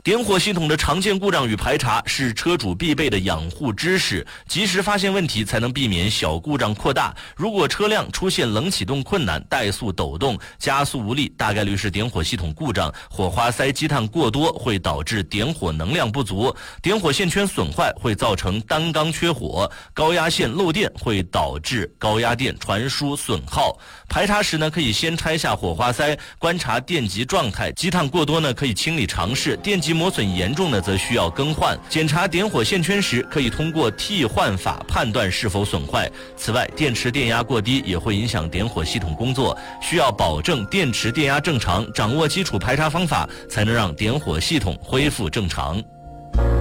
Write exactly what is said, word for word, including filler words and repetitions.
点火系统的常见故障与排查是车主必备的养护知识，及时发现问题才能避免小故障扩大。如果车辆出现冷启动困难、怠速抖动、加速无力，大概率是点火系统故障。火花塞积碳过多会导致点火能量不足，点火线圈损坏会造成单缸缺火，高压线漏电会导致高压电传输损耗。排查时呢，可以先拆下火花塞，观察电极状态，积碳过多呢可以清理尝试，电极磨损严重的则需要更换。检查点火线圈时，可以通过替换法判断是否损坏。此外，电池电压过低也会影响点火系统工作，需要保证电池电压正常，掌握基础排查方法，才能让点火系统恢复正常。